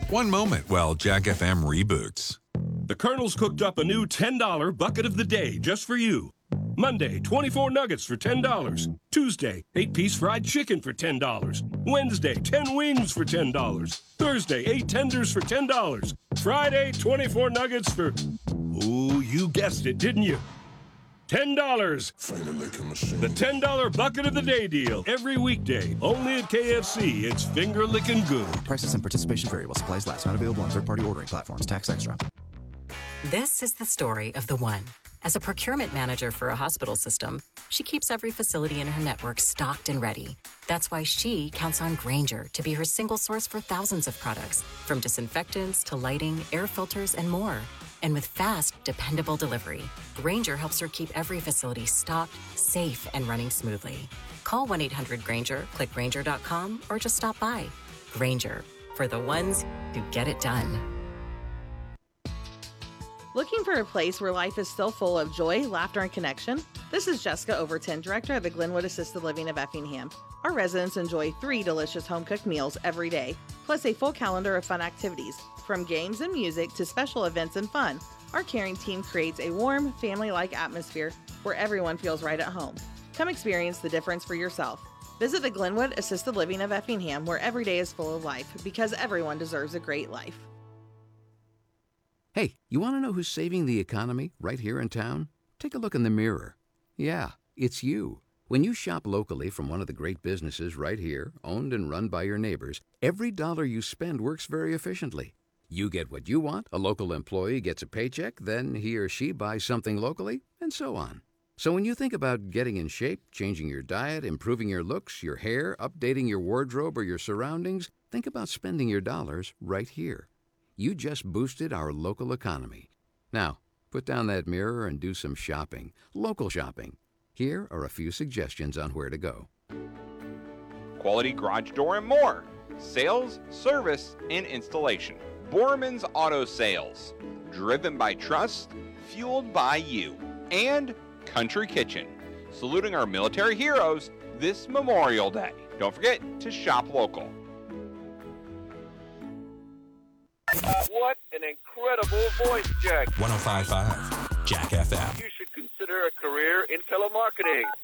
One moment while Jack FM reboots. The Colonel's cooked up a new $10 bucket of the day just for you. Monday, 24 nuggets for $10. Tuesday, 8-piece fried chicken for $10. Wednesday, 10 wings for $10. Thursday, 8 tenders for $10. Friday, 24 nuggets for... Ooh, you guessed it, didn't you? $10. The $10 bucket of the day deal. Every weekday. Only at KFC. It's finger-licking good. Prices and participation vary while supplies last. Not available on third-party ordering platforms. Tax extra. This is the story of the one. As a procurement manager for a hospital system, she keeps every facility in her network stocked and ready. That's why she counts on Grainger to be her single source for thousands of products, from disinfectants to lighting, air filters, and more. And with fast, dependable delivery, Grainger helps her keep every facility stocked, safe, and running smoothly. Call 1-800-GRAINGER, click Grainger.com, or just stop by. Grainger, for the ones who get it done. Looking for a place where life is still full of joy, laughter, and connection? This is Jessica Overton, director of the Glenwood Assisted Living of Effingham. Our residents enjoy 3 delicious home-cooked meals every day, plus a full calendar of fun activities. From games and music to special events and fun, our caring team creates a warm, family-like atmosphere where everyone feels right at home. Come experience the difference for yourself. Visit the Glenwood Assisted Living of Effingham, where every day is full of life, because everyone deserves a great life. Hey, you want to know who's saving the economy right here in town? Take a look in the mirror. Yeah, it's you. When you shop locally from one of the great businesses right here, owned and run by your neighbors, every dollar you spend works very efficiently. You get what you want, a local employee gets a paycheck, then he or she buys something locally, and so on. So when you think about getting in shape, changing your diet, improving your looks, your hair, updating your wardrobe, or your surroundings, think about spending your dollars right here. You just boosted our local economy. Now, put down that mirror and do some shopping. Local shopping. Here are a few suggestions on where to go. Quality garage door and more. Sales, service, and installation. Borman's Auto Sales. Driven by trust, fueled by you. And Country Kitchen. Saluting our military heroes this Memorial Day. Don't forget to shop local. What an incredible voice, Jack. 105.5 Jack FM. You should consider a career in telemarketing.